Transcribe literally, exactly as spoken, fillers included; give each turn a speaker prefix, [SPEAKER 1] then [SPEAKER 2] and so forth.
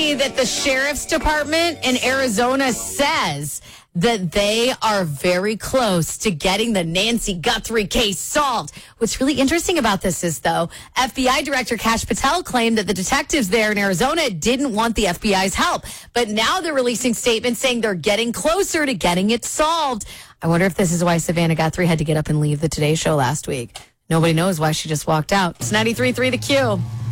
[SPEAKER 1] me that the sheriff's department in Arizona says that they are very close to getting the Nancy Guthrie case solved. What's really interesting about this is, though, F B I Director Kash Patel claimed that the detectives there in Arizona didn't want the F B I's help. But now they're releasing statements saying they're getting closer to getting it solved. I wonder if this is why Savannah Guthrie had to get up and leave the Today Show last week. Nobody knows why she just walked out. It's ninety-three point three The Q.